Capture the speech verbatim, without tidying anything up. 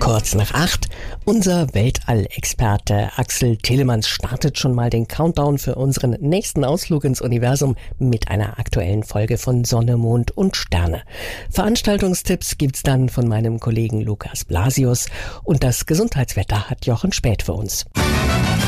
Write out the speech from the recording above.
Kurz nach acht. Unser Weltall-Experte Axel Telemanns startet schon mal den Countdown für unseren nächsten Ausflug ins Universum mit einer aktuellen Folge von Sonne, Mond und Sterne. Veranstaltungstipps gibt's dann von meinem Kollegen Lukas Blasius und das Gesundheitswetter hat Jochen Späth für uns.